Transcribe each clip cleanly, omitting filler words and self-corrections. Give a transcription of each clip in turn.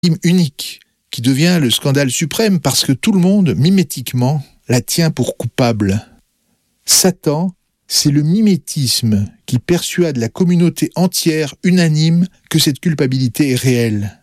unique, qui devient le scandale suprême parce que tout le monde, mimétiquement, la tient pour coupable. Satan, c'est le mimétisme qui persuade la communauté entière, unanime, que cette culpabilité est réelle.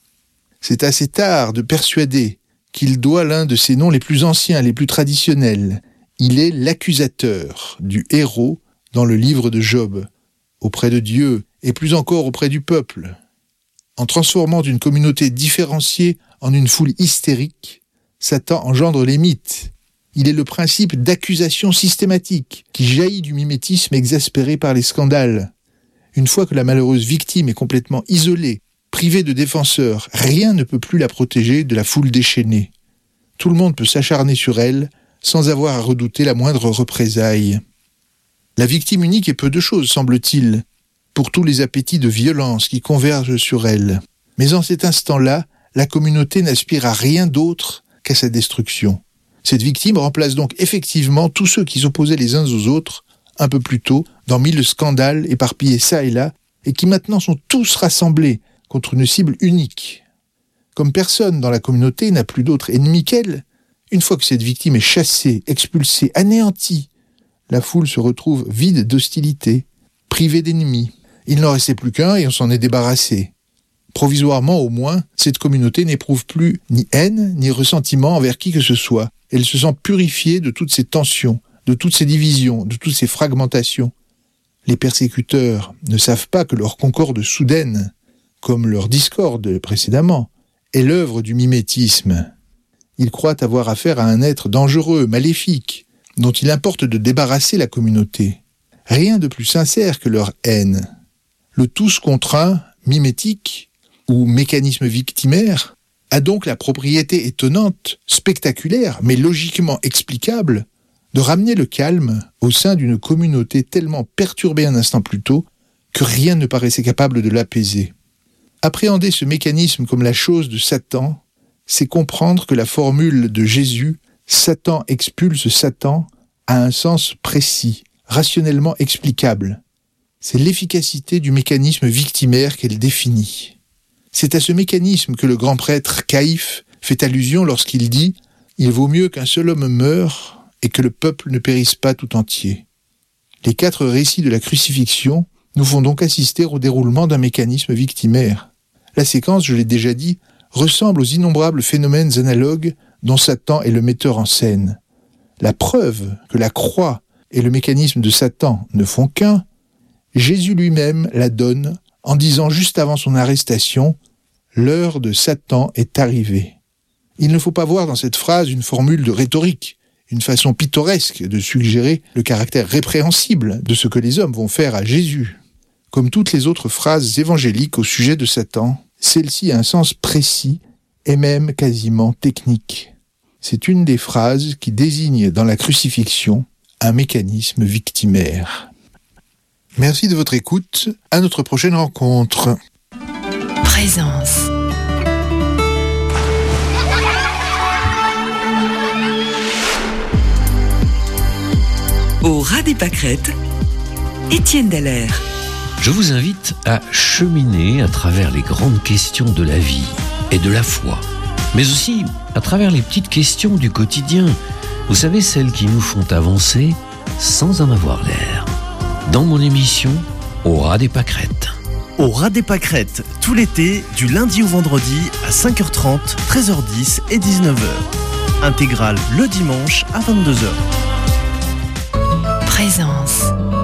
C'est à cet art de persuader qu'il doit l'un de ses noms les plus anciens, les plus traditionnels. Il est l'accusateur du héros dans le livre de Job, auprès de Dieu et plus encore auprès du peuple. En transformant une communauté différenciée en une foule hystérique, Satan engendre les mythes. Il est le principe d'accusation systématique qui jaillit du mimétisme exaspéré par les scandales. Une fois que la malheureuse victime est complètement isolée, privée de défenseurs, rien ne peut plus la protéger de la foule déchaînée. Tout le monde peut s'acharner sur elle sans avoir à redouter la moindre représaille. La victime unique est peu de choses, semble-t-il, pour tous les appétits de violence qui convergent sur elle. Mais en cet instant-là, la communauté n'aspire à rien d'autre qu'à sa destruction. Cette victime remplace donc effectivement tous ceux qui s'opposaient les uns aux autres, un peu plus tôt, dans 1000 scandales éparpillés çà et là, et qui maintenant sont tous rassemblés contre une cible unique. Comme personne dans la communauté n'a plus d'autre ennemi qu'elle, une fois que cette victime est chassée, expulsée, anéantie, la foule se retrouve vide d'hostilité, privée d'ennemis. Il n'en restait plus qu'un et on s'en est débarrassé. Provisoirement au moins, cette communauté n'éprouve plus ni haine ni ressentiment envers qui que ce soit. Elle se sent purifiée de toutes ces tensions, de toutes ces divisions, de toutes ces fragmentations. Les persécuteurs ne savent pas que leur concorde soudaine, comme leur discorde précédemment, est l'œuvre du mimétisme. Ils croient avoir affaire à un être dangereux, maléfique, dont il importe de débarrasser la communauté. Rien de plus sincère que leur haine. Le tous contre un, mimétique, ou mécanisme victimaire, a donc la propriété étonnante, spectaculaire, mais logiquement explicable, de ramener le calme au sein d'une communauté tellement perturbée un instant plus tôt que rien ne paraissait capable de l'apaiser. Appréhender ce mécanisme comme la chose de Satan, c'est comprendre que la formule de Jésus « Satan expulse Satan » a un sens précis, rationnellement explicable. C'est l'efficacité du mécanisme victimaire qu'elle définit. C'est à ce mécanisme que le grand prêtre Caïphe fait allusion lorsqu'il dit « Il vaut mieux qu'un seul homme meure et que le peuple ne périsse pas tout entier ». Les 4 récits de la crucifixion nous font donc assister au déroulement d'un mécanisme victimaire. La séquence, je l'ai déjà dit, ressemble aux innombrables phénomènes analogues dont Satan est le metteur en scène. La preuve que la croix et le mécanisme de Satan ne font qu'un, Jésus lui-même la donne en disant juste avant son arrestation « L'heure de Satan est arrivée ». Il ne faut pas voir dans cette phrase une formule de rhétorique, une façon pittoresque de suggérer le caractère répréhensible de ce que les hommes vont faire à Jésus. Comme toutes les autres phrases évangéliques au sujet de Satan, celle-ci a un sens précis et même quasiment technique. C'est une des phrases qui désigne dans la crucifixion un mécanisme victimaire. Merci de votre écoute. À notre prochaine rencontre. Présence. Au ras des pâquerettes, Étienne Dallaire. Je vous invite à cheminer à travers les grandes questions de la vie et de la foi, mais aussi à travers les petites questions du quotidien. Vous savez, celles qui nous font avancer sans en avoir l'air. Dans mon émission, Au ras des pâquerettes. Au ras des pâquerettes, tout l'été, du lundi au vendredi à 5h30, 13h10 et 19h. Intégrale le dimanche à 22h. Présence.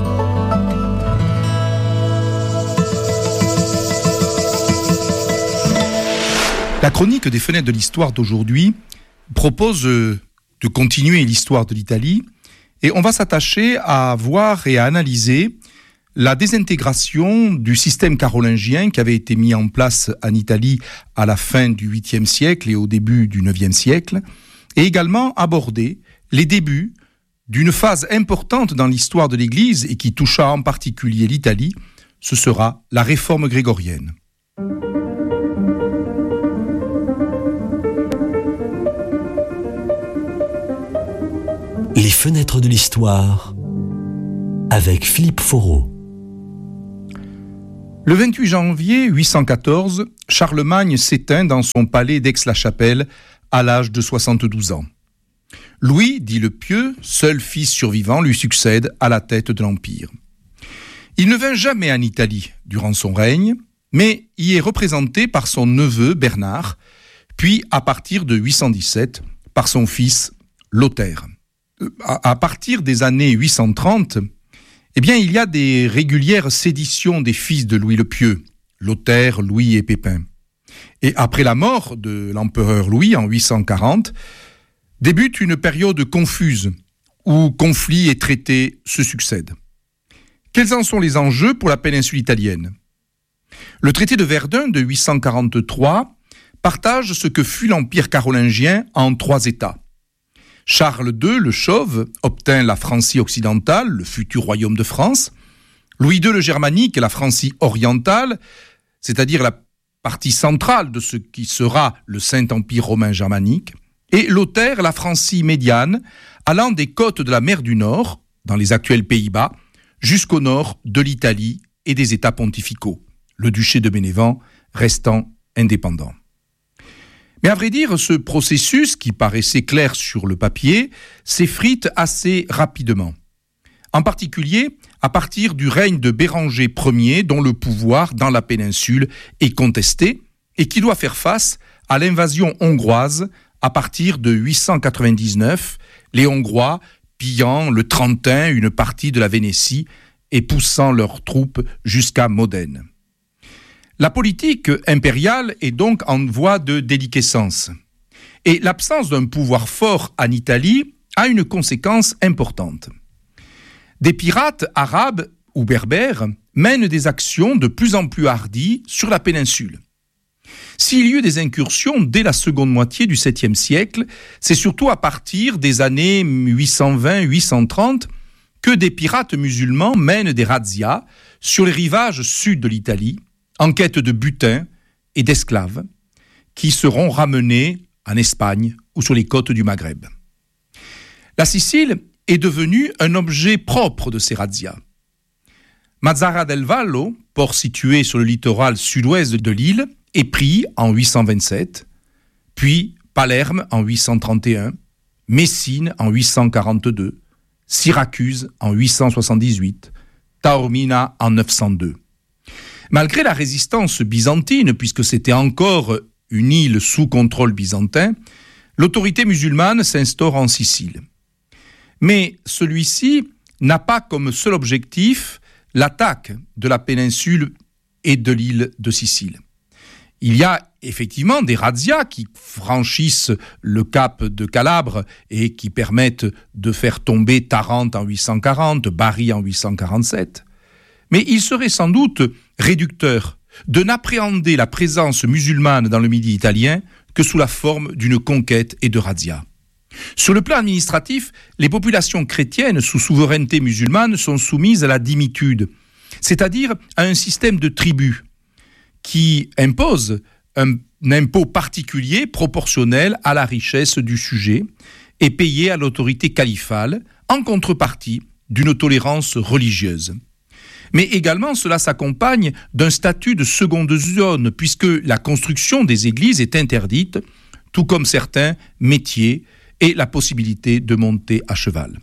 La chronique des fenêtres de l'histoire d'aujourd'hui propose de continuer l'histoire de l'Italie et on va s'attacher à voir et à analyser la désintégration du système carolingien qui avait été mis en place en Italie à la fin du 8e siècle et au début du 9e siècle, et également aborder les débuts d'une phase importante dans l'histoire de l'Église et qui toucha en particulier l'Italie, ce sera la réforme grégorienne. Les fenêtres de l'histoire avec Philippe Foreau. Le 28 janvier 814, Charlemagne s'éteint dans son palais d'Aix-la-Chapelle à l'âge de 72 ans. Louis, dit le Pieux, seul fils survivant, lui succède à la tête de l'Empire. Il ne vint jamais en Italie durant son règne, mais y est représenté par son neveu Bernard, puis à partir de 817 par son fils Lothaire. À partir des années 830, il y a des régulières séditions des fils de Louis le Pieux, Lothaire, Louis et Pépin. Et après la mort de l'empereur Louis en 840, débute une période confuse où conflits et traités se succèdent. Quels en sont les enjeux pour la péninsule italienne ? Le traité de Verdun de 843 partage ce que fut l'empire carolingien en 3 États. Charles II, le Chauve, obtint la Francie occidentale, le futur royaume de France. Louis II, le Germanique, la Francie orientale, c'est-à-dire la partie centrale de ce qui sera le Saint-Empire romain germanique. Et Lothaire, la Francie médiane, allant des côtes de la mer du Nord, dans les actuels Pays-Bas, jusqu'au nord de l'Italie et des États pontificaux, le duché de Bénévent restant indépendant. Mais à vrai dire, ce processus, qui paraissait clair sur le papier, s'effrite assez rapidement. En particulier, à partir du règne de Béranger Ier, dont le pouvoir dans la péninsule est contesté et qui doit faire face à l'invasion hongroise à partir de 899, les Hongrois pillant le Trentin, une partie de la Vénétie, et poussant leurs troupes jusqu'à Modène. La politique impériale est donc en voie de déliquescence. Et l'absence d'un pouvoir fort en Italie a une conséquence importante. Des pirates arabes ou berbères mènent des actions de plus en plus hardies sur la péninsule. S'il y eut des incursions dès la seconde moitié du 7e siècle, c'est surtout à partir des années 820-830 que des pirates musulmans mènent des razzias sur les rivages sud de l'Italie, en quête de butin et d'esclaves, qui seront ramenés en Espagne ou sur les côtes du Maghreb. La Sicile est devenue un objet propre de ces razzias. Mazara del Vallo, port situé sur le littoral sud-ouest de l'île, est pris en 827, puis Palerme en 831, Messine en 842, Syracuse en 878, Taormina en 902. Malgré la résistance byzantine, puisque c'était encore une île sous contrôle byzantin, l'autorité musulmane s'instaure en Sicile. Mais celui-ci n'a pas comme seul objectif l'attaque de la péninsule et de l'île de Sicile. Il y a effectivement des razzias qui franchissent le cap de Calabre et qui permettent de faire tomber Tarente en 840, Bari en 847. Mais il serait sans doute réducteur de n'appréhender la présence musulmane dans le Midi italien que sous la forme d'une conquête et de razzias. Sur le plan administratif, les populations chrétiennes sous souveraineté musulmane sont soumises à la dimitude, c'est-à-dire à un système de tribus qui impose un impôt particulier proportionnel à la richesse du sujet et payé à l'autorité califale en contrepartie d'une tolérance religieuse. Mais également, cela s'accompagne d'un statut de seconde zone, puisque la construction des églises est interdite, tout comme certains métiers et la possibilité de monter à cheval.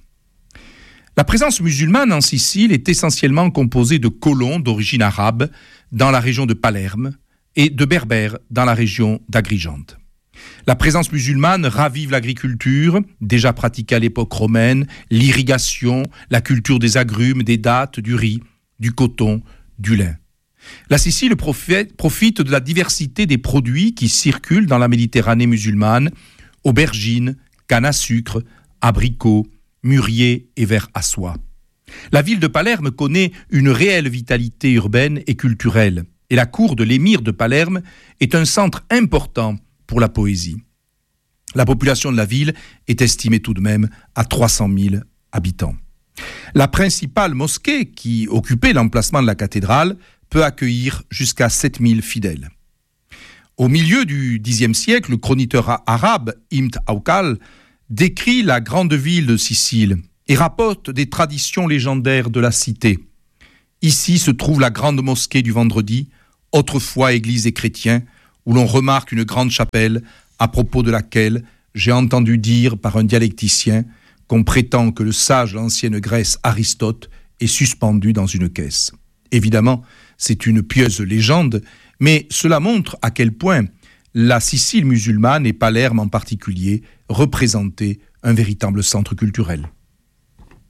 La présence musulmane en Sicile est essentiellement composée de colons d'origine arabe dans la région de Palerme et de berbères dans la région d'Agrigente. La présence musulmane ravive l'agriculture, déjà pratiquée à l'époque romaine, l'irrigation, la culture des agrumes, des dattes, du riz, du coton, du lin. La Sicile profite de la diversité des produits qui circulent dans la Méditerranée musulmane, aubergines, canne à sucre, abricots, mûriers et vers à soie. La ville de Palerme connaît une réelle vitalité urbaine et culturelle, et la cour de l'émir de Palerme est un centre important pour la poésie. La population de la ville est estimée tout de même à 300 000 habitants. La principale mosquée, qui occupait l'emplacement de la cathédrale, peut accueillir jusqu'à 7000 fidèles. Au milieu du Xe siècle, le chroniqueur arabe Ibn Aukal décrit la grande ville de Sicile et rapporte des traditions légendaires de la cité. Ici se trouve la grande mosquée du vendredi, autrefois église des chrétiens, où l'on remarque une grande chapelle à propos de laquelle j'ai entendu dire par un dialecticien qu'on prétend que le sage de l'ancienne Grèce Aristote est suspendu dans une caisse. Évidemment, c'est une pieuse légende, mais cela montre à quel point la Sicile musulmane et Palerme en particulier représentaient un véritable centre culturel.